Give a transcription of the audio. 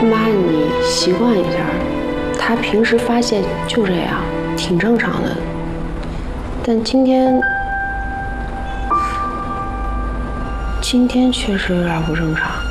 妈，你习惯一下，他平时发泄就这样，挺正常的。但今天确实有点不正常。